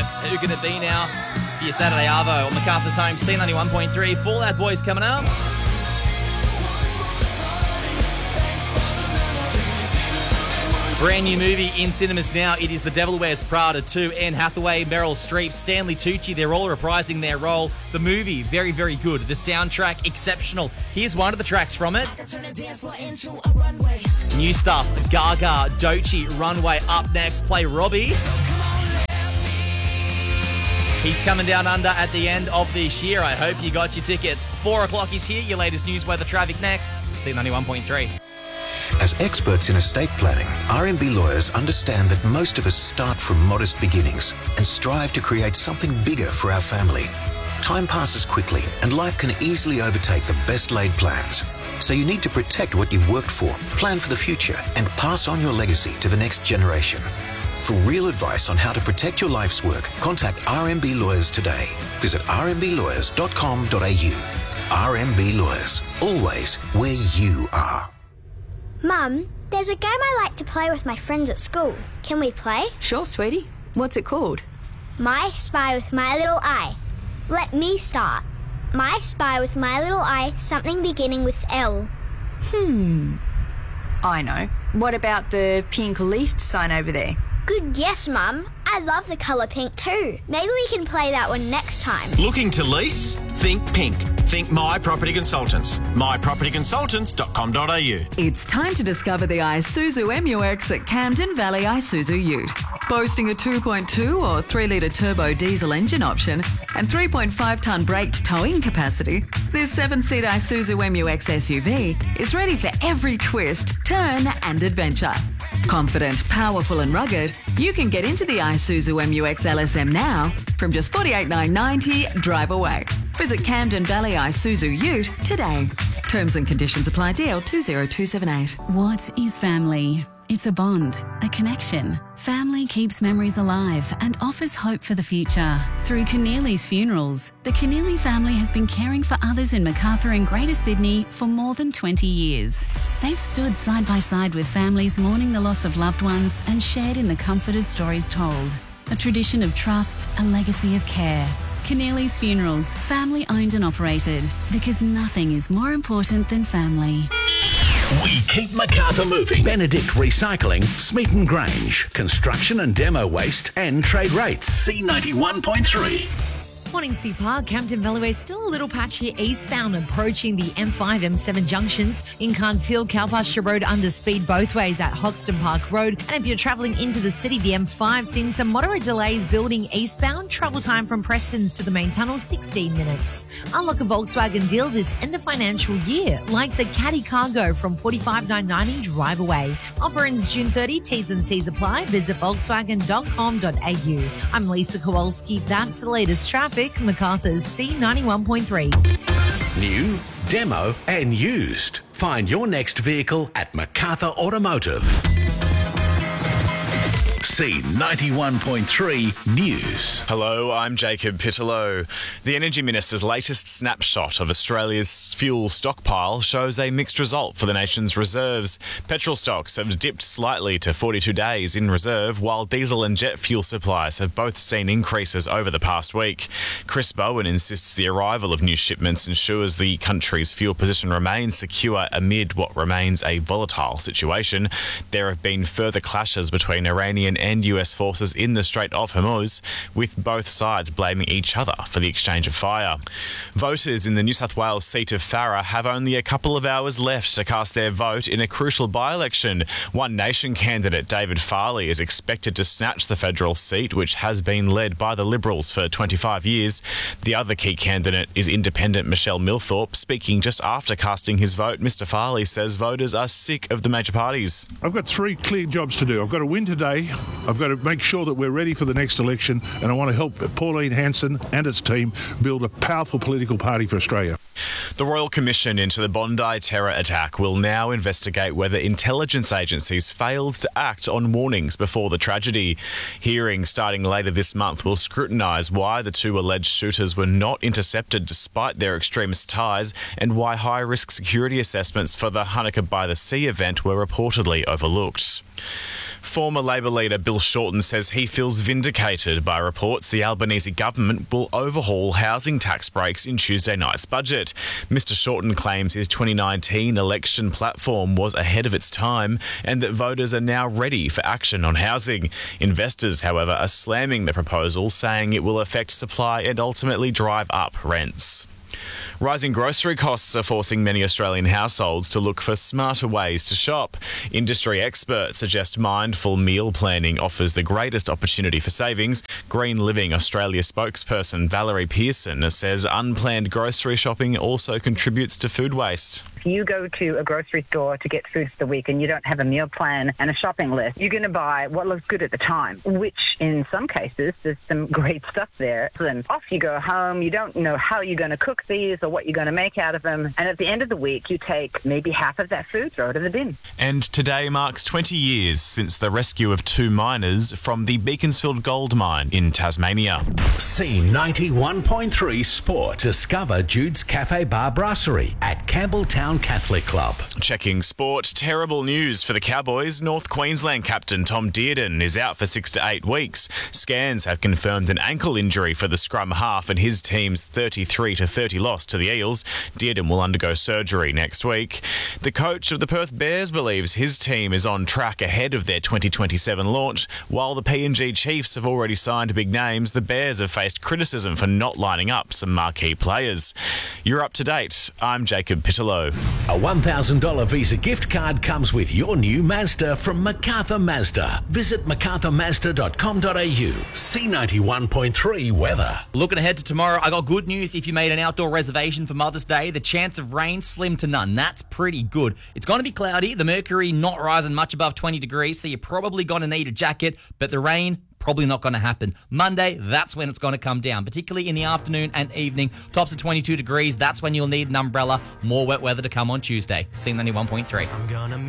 Fireworks. Who can it be now for your Saturday Arvo on MacArthur's Home, C91.3. Fall Out Boys coming up. Brand new movie in cinemas now. It is The Devil Wears Prada 2. Anne Hathaway, Meryl Streep, Stanley Tucci. They're all reprising their role. The movie, very, very good. The soundtrack, exceptional. Here's one of the tracks from it. New stuff, Gaga, Doechii, Runway. Up next, play Robbie. He's coming down under at the end of this year. I hope you got your tickets. 4 o'clock is here. Your latest news, weather, traffic next. C91.3. As experts in estate planning, RMB lawyers understand that most of us start from modest beginnings and strive to create something bigger for our family. Time passes quickly and life can easily overtake the best laid plans. So you need to protect what you've worked for, plan for the future, and pass on your legacy to the next generation. For real advice on how to protect your life's work, contact RMB Lawyers today. Visit rmblawyers.com.au. RMB Lawyers, always where you are. Mum, there's a game I like to play with my friends at school. Can we play? Sure, sweetie. What's it called? My Spy with My Little Eye. Let me start. My Spy with My Little Eye, something beginning with L. I know. What about the pink leased sign over there? Good guess, Mum. I love the colour pink too. Maybe we can play that one next time. Looking to lease? Think pink. Think My Property Consultants. mypropertyconsultants.com.au. It's time to discover the Isuzu MU-X at Camden Valley Isuzu Ute. Boasting a 2.2 or 3-litre turbo diesel engine option and 3.5-tonne braked towing capacity, this 7-seat Isuzu MU-X SUV is ready for every twist, turn and adventure. Confident, powerful and rugged, you can get into the Isuzu MU-X LSM now from just $48,990 drive away. Visit Camden Valley Isuzu Ute today. Terms and conditions apply. DL 20278. What is family? It's a bond, a connection. Family keeps memories alive and offers hope for the future. Through Keneally's Funerals, the Keneally family has been caring for others in Macarthur and Greater Sydney for more than 20 years. They've stood side by side with families mourning the loss of loved ones and shared in the comfort of stories told. A tradition of trust, a legacy of care. Keneally's Funerals, family owned and operated, because nothing is more important than family. We keep Macarthur moving. Benedict Recycling, Smeaton Grange, construction and demo waste and trade rates. C91.3. Morning, C-Park. Camden Valley is still a little patchy eastbound approaching the M5, M7 junctions. In Carnes Hill, Cowpasture Road under speed both ways at Hoxton Park Road. And if you're travelling into the city, the M5 seeing some moderate delays building eastbound. Travel time from Preston's to the main tunnel, 16 minutes. Unlock a Volkswagen deal this end of financial year, like the Caddy Cargo from $45,990 drive away. Offer ends June 30. T's and C's apply. Visit Volkswagen.com.au. I'm Lisa Kowalski. That's the latest traffic. Macarthur's C91.3. New, demo and used. Find your next vehicle at MacArthur Automotive. C91.3 News. Hello, I'm Jacob Pittello. The Energy Minister's latest snapshot of Australia's fuel stockpile shows a mixed result for the nation's reserves. Petrol stocks have dipped slightly to 42 days in reserve, while diesel and jet fuel supplies have both seen increases over the past week. Chris Bowen insists the arrival of new shipments ensures the country's fuel position remains secure amid what remains a volatile situation. There have been further clashes between Iranian and US forces in the Strait of Hormuz, with both sides blaming each other for the exchange of fire. Voters in the New South Wales seat of Farrer have only a couple of hours left to cast their vote in a crucial by-election. One Nation candidate, David Farley, is expected to snatch the federal seat, which has been led by the Liberals for 25 years. The other key candidate is independent Michelle Milthorpe. Speaking just after casting his vote, Mr Farley says voters are sick of the major parties. I've got 3 clear jobs to do. I've got to win today, I've got to make sure that we're ready for the next election, and I want to help Pauline Hanson and its team build a powerful political party for Australia. The Royal Commission into the Bondi terror attack will now investigate whether intelligence agencies failed to act on warnings before the tragedy. Hearings starting later this month will scrutinise why the 2 alleged shooters were not intercepted despite their extremist ties, and why high-risk security assessments for the Hanukkah by the Sea event were reportedly overlooked. Former Labor leader Bill Shorten says he feels vindicated by reports the Albanese government will overhaul housing tax breaks in Tuesday night's budget. Mr Shorten claims his 2019 election platform was ahead of its time and that voters are now ready for action on housing. Investors, however, are slamming the proposal, saying it will affect supply and ultimately drive up rents. Rising grocery costs are forcing many Australian households to look for smarter ways to shop. Industry experts suggest mindful meal planning offers the greatest opportunity for savings. Green Living Australia spokesperson Valerie Pearson says unplanned grocery shopping also contributes to food waste. If you go to a grocery store to get food for the week and you don't have a meal plan and a shopping list, you're going to buy what looks good at the time, which in some cases there's some great stuff there. Then off you go home, you don't know how you're going to cook these or what you're going to make out of them, and at the end of the week you take maybe half of that food, throw it in the bin. And today marks 20 years since the rescue of 2 miners from the Beaconsfield gold mine in Tasmania. C91.3 Sport. Discover Jude's Cafe Bar Brasserie at Campbelltown Catholic Club. Checking sport, terrible news for the Cowboys. North Queensland captain Tom Dearden is out for 6 to 8 weeks. Scans have confirmed an ankle injury for the scrum half and his team's 33-30 loss to the Eels. Dearden will undergo surgery next week. The coach of the Perth Bears believes his team is on track ahead of their 2027 launch. While the PNG Chiefs have already signed big names, the Bears have faced criticism for not lining up some marquee players. You're up to date. I'm Jacob Pittellow. A $1,000 Visa gift card comes with your new Mazda from MacArthur Mazda. Visit macarthurmazda.com.au. C91.3 weather. Looking ahead to tomorrow, I got good news. If you made an outdoor reservation for Mother's Day, the chance of rain slim to none. That's pretty good. It's going to be cloudy, the mercury not rising much above 20 degrees, so you're probably going to need a jacket, but the rain probably not going to happen. Monday, that's when it's going to come down, particularly in the afternoon and evening. Tops of 22 degrees, that's when you'll need an umbrella. More wet weather to come on Tuesday. C91.3.